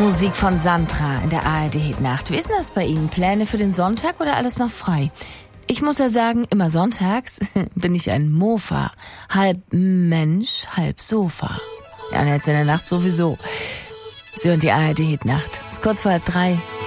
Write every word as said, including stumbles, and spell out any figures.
Musik von Sandra in der A R D-Hitnacht. Wie ist denn das bei Ihnen? Pläne für den Sonntag oder alles noch frei? Ich muss ja sagen, immer sonntags bin ich ein Mofa. Halb Mensch, halb Sofa. Ja, und jetzt in der Nacht sowieso. Sie und die A R D-Hitnacht. Ist kurz vor halb drei.